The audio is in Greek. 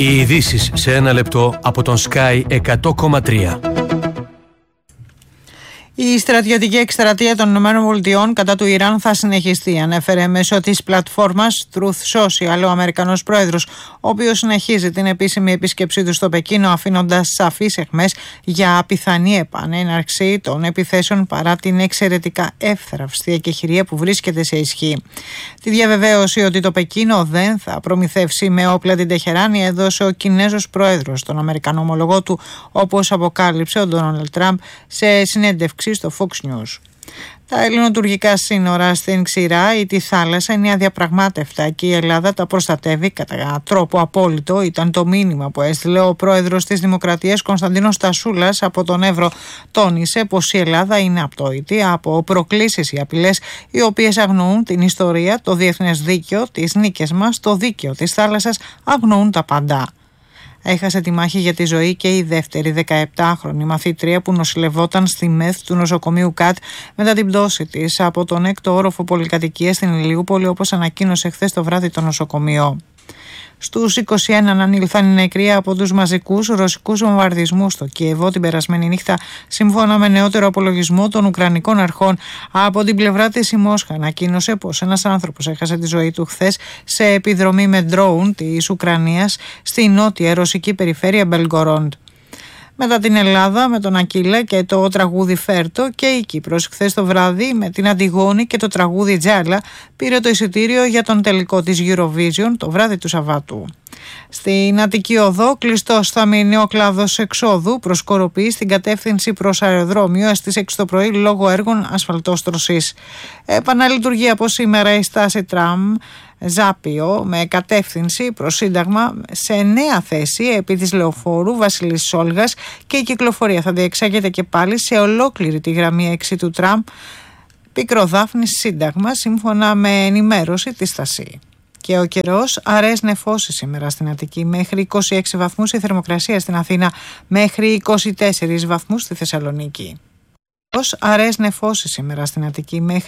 Οι ειδήσεις σε ένα λεπτό από τον Sky 100,3. Η στρατιωτική εκστρατεία των ΗΠΑ κατά του Ιράν θα συνεχιστεί, ανέφερε μέσω της πλατφόρμας Truth Social ο Αμερικανός πρόεδρος, ο οποίος συνεχίζει την επίσημη επίσκεψή του στο Πεκίνο, αφήνοντας σαφείς αιχμές για πιθανή επανέναρξη των επιθέσεων παρά την εξαιρετικά εύθραυστη εκεχηρία που βρίσκεται σε ισχύ. Τη διαβεβαίωση ότι το Πεκίνο δεν θα προμηθεύσει με όπλα την Τεχεράνη έδωσε ο Κινέζος πρόεδρος, τον Αμερικανό ομολογό του, όπως αποκάλυψε ο Ντόναλντ Τραμπ σε συνέντευξη στο Fox News. Τα ελληνοτουρκικά σύνορα στην ξηρά ή τη θάλασσα είναι αδιαπραγμάτευτα και η Ελλάδα τα προστατεύει κατά τρόπο απόλυτο, ήταν το μήνυμα που έστειλε ο πρόεδρος της Δημοκρατίας Κωνσταντίνος Τασούλας από τον Εύρο. Τόνισε πως η Ελλάδα είναι απτόητη από προκλήσεις ή απειλές οι οποίες αγνοούν την ιστορία, το διεθνές δίκαιο, τις νίκες μας, το δίκαιο της θάλασσας, αγνοούν τα πάντα. Έχασε τη μάχη για τη ζωή και η δεύτερη 17χρονη μαθήτρια που νοσηλευόταν στη ΜΕΘ του νοσοκομείου ΚΑΤ μετά την πτώση της από τον 6ο όροφο πολυκατοικίας στην Ηλιούπολη, όπως ανακοίνωσε χθες το βράδυ το νοσοκομείο. Στους 21 ανήλθαν οι νεκροί από τους μαζικούς ρωσικούς βομβαρδισμούς στο Κιεβό την περασμένη νύχτα, σύμφωνα με νεότερο απολογισμό των Ουκρανικών αρχών. Από την πλευρά της η Μόσχα ανακοίνωσε πως ένας άνθρωπος έχασε τη ζωή του χθες σε επιδρομή με ντρόουν της Ουκρανίας στη νότια ρωσική περιφέρεια Μπελγκορόντ. Μετά την Ελλάδα με τον Ακύλα και το τραγούδι Φέρτο, και η Κύπρος χθες το βράδυ με την Αντιγόνη και το τραγούδι Τζάλα πήρε το εισιτήριο για τον τελικό της Eurovision το βράδυ του Σαββάτου. Στην Αττική Οδό κλειστός θα μείνει ο κλάδος εξόδου προς Κοροπή στην κατεύθυνση προς αεροδρόμιο στις 6 το πρωί λόγω έργων ασφαλτόστρωσης. Επαναλειτουργεί από σήμερα η στάση τραμ Ζάπιο με κατεύθυνση προς Σύνταγμα σε νέα θέση επί της Λεωφόρου Βασιλής Σόλγας και η κυκλοφορία θα διεξάγεται και πάλι σε ολόκληρη τη γραμμή 6 του τραμ Πικροδάφνης Σύνταγμα, σύμφωνα με ενημέρωση της Στασί. Και ο καιρός, αραιές νεφώσεις σήμερα στην Αττική, μέχρι 26 βαθμούς η θερμοκρασία στην Αθήνα, μέχρι 24 βαθμούς στη Θεσσαλονίκη. Αραιές νεφώσεις σήμερα στην Αττική, μέχρι